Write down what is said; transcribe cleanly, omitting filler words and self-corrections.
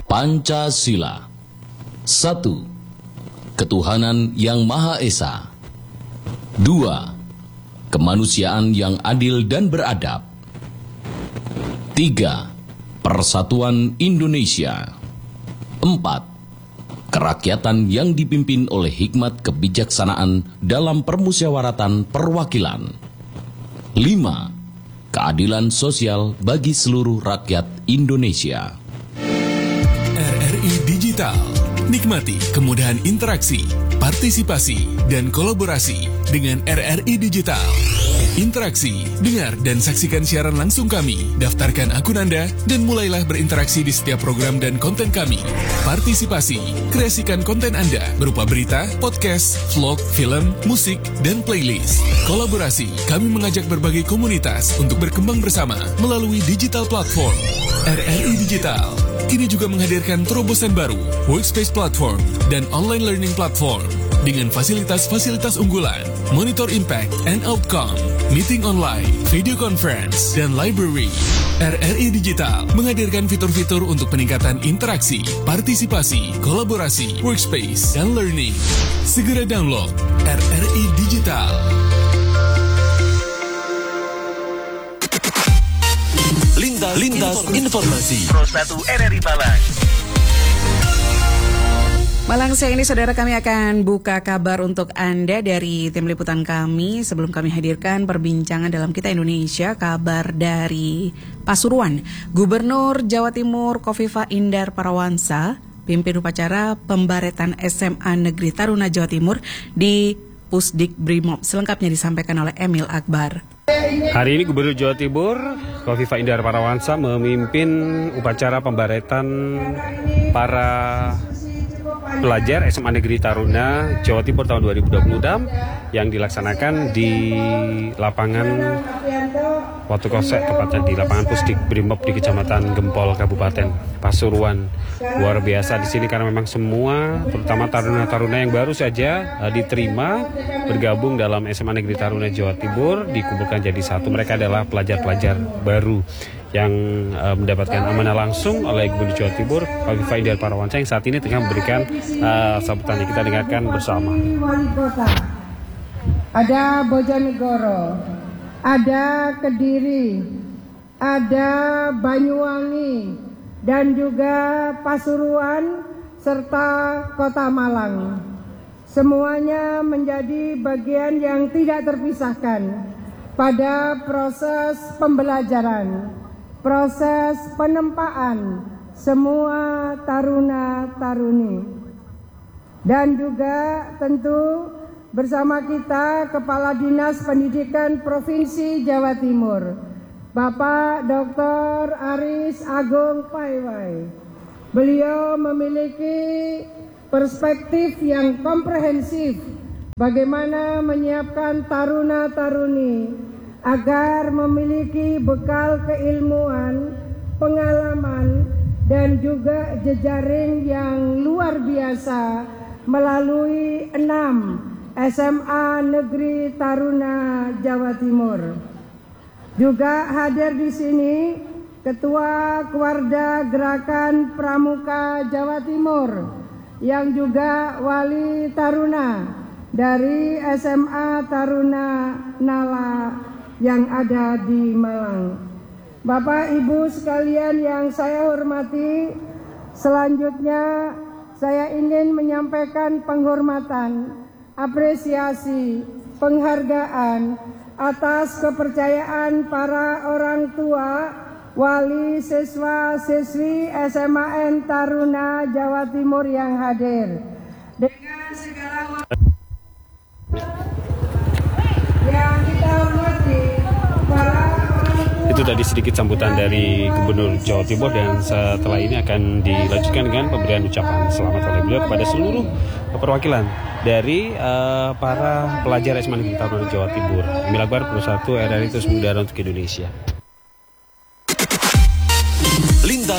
Pancasila. 1. Ketuhanan yang Maha Esa. 2. Kemanusiaan yang adil dan beradab. 3. Persatuan Indonesia. 4. Kerakyatan yang dipimpin oleh hikmat kebijaksanaan dalam permusyawaratan perwakilan. 5. Keadilan sosial bagi seluruh rakyat Indonesia. RRI Digital. Nikmati kemudahan interaksi, partisipasi, dan kolaborasi dengan RRI Digital. Interaksi, dengar dan saksikan siaran langsung kami, daftarkan akun Anda, dan mulailah berinteraksi di setiap program dan konten kami. Partisipasi, kreasikan konten Anda berupa berita, podcast, vlog, film, musik, dan playlist. Kolaborasi, kami mengajak berbagai komunitas untuk berkembang bersama melalui digital platform. RRI Digital kini juga menghadirkan terobosan baru, workspace platform, dan online learning platform dengan fasilitas-fasilitas unggulan, monitor impact and outcome, meeting online, video conference, dan library. RRI Digital menghadirkan fitur-fitur untuk peningkatan interaksi, partisipasi, kolaborasi, workspace, dan learning. Segera download RRI Digital. Lintas informasi. Pro 1 RRI Malang. Malang siang ini saudara, kami akan buka kabar untuk Anda dari tim liputan kami. Sebelum kami hadirkan perbincangan dalam Kita Indonesia, kabar dari Pasuruan. Gubernur Jawa Timur Khofifah Indar Parawansa pimpin upacara pembaretan SMA Negeri Taruna Jawa Timur di Pusdik Brimob. Selengkapnya disampaikan oleh Emil Akbar. Hari ini Gubernur Jawa Timur Khofifah Indar Parawansa memimpin upacara pembaretan para pelajar SMA Negeri Taruna Jawa Timur tahun 2026 yang dilaksanakan di lapangan Watu Kosek, tepatnya di lapangan Pusdik Brimob di Kecamatan Gempol, Kabupaten Pasuruan. Luar biasa di sini karena memang semua, terutama taruna-taruna yang baru saja diterima bergabung dalam SMA Negeri Taruna Jawa Timur dikumpulkan jadi satu. Mereka adalah pelajar-pelajar baru yang mendapatkan amanah langsung oleh Gubernur Jawa Timur Khofifah Indar Parawansa yang saat ini tengah memberikan sambutannya. Kita dengarkan bersama. Ada Bojonegoro, ada Kediri, ada Banyuwangi, dan juga Pasuruan serta Kota Malang. Semuanya menjadi bagian yang tidak terpisahkan pada proses pembelajaran, proses penempaan semua taruna-taruni. Dan juga tentu bersama kita Kepala Dinas Pendidikan Provinsi Jawa Timur, Bapak Dr. Aris Agung Paiwai. Beliau memiliki perspektif yang komprehensif bagaimana menyiapkan taruna-taruni agar memiliki bekal keilmuan, pengalaman, dan juga jejaring yang luar biasa melalui 6 SMA Negeri Taruna Jawa Timur. Juga hadir di sini Ketua Keluarga Gerakan Pramuka Jawa Timur yang juga Wali Taruna dari SMA Taruna Nala yang ada di Malang. Bapak Ibu sekalian yang saya hormati, selanjutnya saya ingin menyampaikan penghormatan, apresiasi, penghargaan atas kepercayaan para orang tua, wali, siswa, siswi SMAN Taruna Jawa Timur yang hadir. Dengan segala yang kita hormati, para Itu tadi sedikit sambutan dari Gubernur Jawa Timur, dan setelah ini akan dilanjutkan dengan pemberian ucapan selamat oleh beliau kepada seluruh perwakilan dari para pelajar SMA Negeri Taruna Jawa Timur. Emil Akbar, Pro 1 RRI terus mengudara untuk Indonesia.